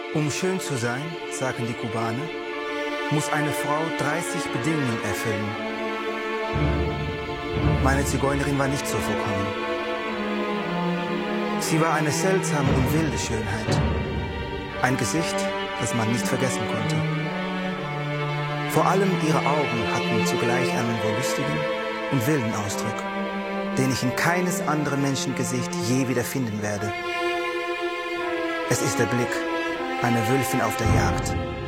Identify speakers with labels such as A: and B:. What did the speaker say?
A: Um schön zu sein, sagen die Kubaner, muss eine Frau 30 Bedingungen erfüllen. Meine Zigeunerin war nicht so vollkommen. Sie war eine seltsame und wilde Schönheit. Ein Gesicht, das man nicht vergessen konnte. Vor allem ihre Augen hatten zugleich einen wollüstigen und wilden Ausdruck, den ich in keines anderen Menschengesicht je wiederfinden werde. Es ist der Blick einer Wölfin auf der Jagd.